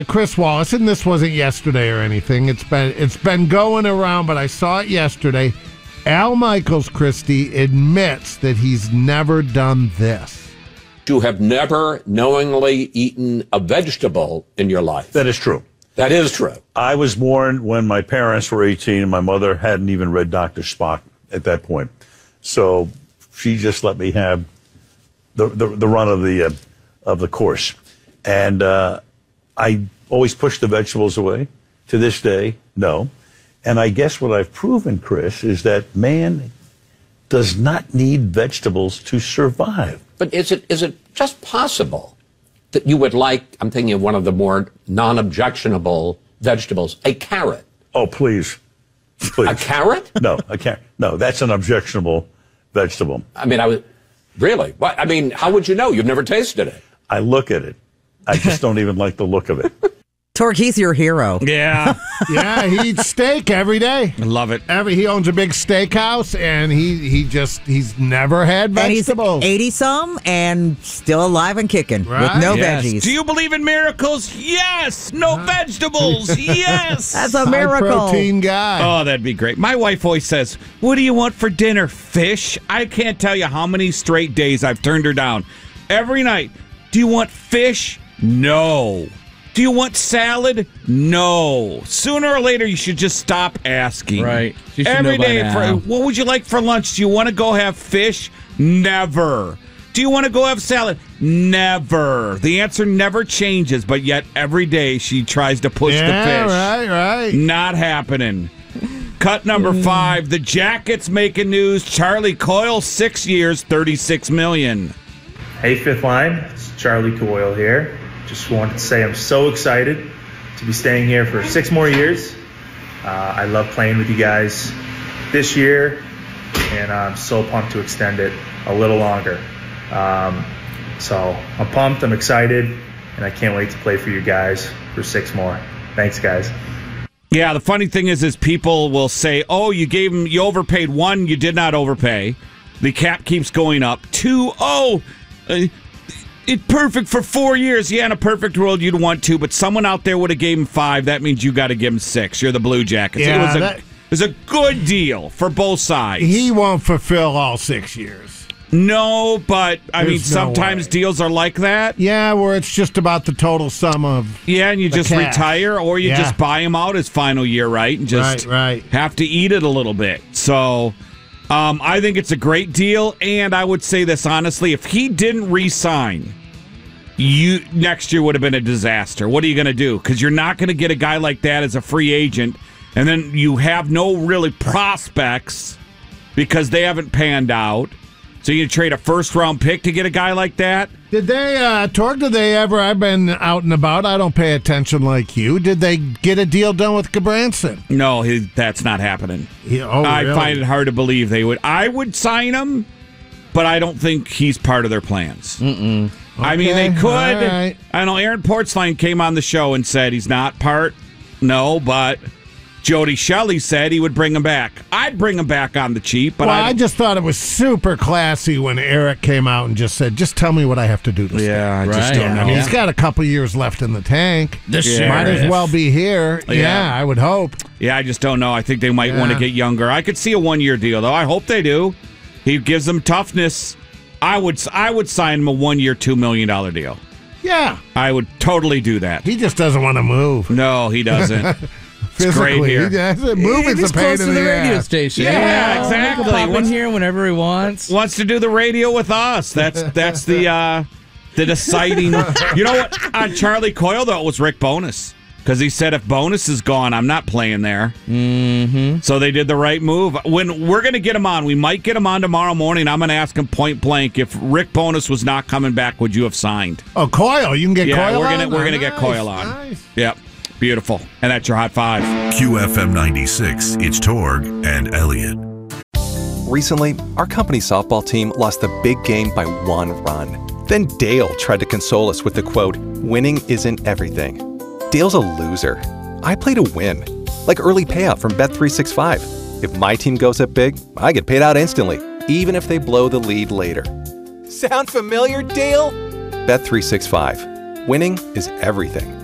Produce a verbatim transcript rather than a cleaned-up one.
Chris Wallace, and this wasn't yesterday or anything. It's been it's been going around, but I saw it yesterday. Al Michaels, Christy, admits that he's never done this. You have never knowingly eaten a vegetable in your life. That is true. That is true. I was born when my parents were eighteen, and my mother hadn't even read Doctor Spock at that point. So she just let me have the the, the run of the uh, of the course, and uh, I always pushed the vegetables away. To this day, no. And I guess what I've proven, Chris, is that man does not need vegetables to survive. But is it is it just possible that you would like, I'm thinking of one of the more non-objectionable vegetables, a carrot? Oh, please. Please. A carrot? No, a carrot. No, that's an objectionable vegetable. I mean, I was, really? What? I mean, how would you know? You've never tasted it. I look at it. I just don't even like the look of it. Torque, he's your hero. Yeah. Yeah, he eats steak every day. I love it. Every he owns a big steakhouse, and he he just he's never had vegetables. And he's eighty some and still alive and kicking Right? with no Yes. veggies. Do you believe in miracles? Yes. No vegetables. Yes. That's a High miracle. protein guy. Oh, that'd be great. My wife always says, "What do you want for dinner? Fish?" I can't tell you how many straight days I've turned her down. Every night, do you want fish? No. Do you want salad? No. Sooner or later, you should just stop asking. Right. She should Every know by day, now. for, what would you like for lunch? Do you want to go have fish? Never. Do you want to go have salad? Never. The answer never changes, but yet every day she tries to push yeah, the fish. right, right. Not happening. Cut number five. The Jackets making news. Charlie Coyle, six years, thirty-six million dollars. Hey, Fifth Line. It's Charlie Coyle here. Just wanted to say I'm so excited to be staying here for six more years. Uh, I love playing with you guys this year, and I'm so pumped to extend it a little longer. Um, so I'm pumped, I'm excited, and I can't wait to play for you guys for six more. Thanks, guys. Yeah, the funny thing is, is people will say, "Oh, you gave him, you overpaid." One, you did not overpay. The cap keeps going up. Two, oh, uh, it's perfect for four years. Yeah, in a perfect world, you'd want two, but someone out there would have gave him five. That means you got to give him six. You're the Blue Jackets. Yeah, it was a, that- it was a good deal for both sides. He won't fulfill all six years. No, but I mean, There's no sometimes way. deals are like that. Yeah, where it's just about the total sum of. Yeah, and you the just cash. retire, or you Yeah. just buy him out his final year, right? And just Right, right. have to eat it a little bit. So um, I think it's a great deal, and I would say this honestly: if he didn't re-sign, you next year would have been a disaster. What are you going to do? Because you're not going to get a guy like that as a free agent, and then you have no really prospects because they haven't panned out. So you trade a first round pick to get a guy like that? Did they, uh, Torque, did they ever, I've been out and about, I don't pay attention like you, did they get a deal done with Gabranson? No, he, that's not happening. He, oh, I really? find it hard to believe they would. I would sign him, but I don't think he's part of their plans. Mm-mm. I mean, they Okay, could. all right. I know Aaron Portzline came on the show and said he's not part. No, but Jody Shelley said he would bring him back. I'd bring him back on the cheap, but well, I, I just thought it was super classy when Eric came out and just said, just tell me what I have to do to stay. yeah, I just Right. don't I know. mean, he's got a couple years left in the tank. The Yeah. Might as sheriff. well be here. Yeah, Yeah. I would hope. Yeah, I just don't know. I think they might Yeah. want to get younger. I could see a one-year deal, though. I hope they do. He gives them toughness. I would, I would sign him a one-year, two million dollar deal. Yeah, I would totally do that. he just doesn't want to move. No, he doesn't. Physically, great here. He, that's it. Moving's He's a pain close in to the, the radio ass. station. Yeah, You know, exactly. He can pop What's- in here whenever he wants. Wants to do the radio with us. That's that's the uh, the deciding. You know what? On Charlie Coyle, though, it was Rick Bowness. Because he said, if Bonus is gone, I'm not playing there. Mm-hmm. So they did the right move. When we're going to get him on, we might get him on tomorrow morning. I'm going to ask him point blank, if Rick Bonus was not coming back, would you have signed? Oh, Coyle. You can get Yeah, Coyle we're on? gonna we're Oh, gonna get nice, Coyle on. nice. Yep, beautiful. And that's your hot five. Q F M ninety-six, it's Torg and Elliott. Recently, our company softball team lost the big game by one run. Then Dale tried to console us with the quote, "Winning isn't everything." Dale's a loser. I play to win. Like early payout from Bet three sixty-five. If my team goes up big, I get paid out instantly, even if they blow the lead later. Sound familiar, Dale? Bet three sixty-five. Winning is everything.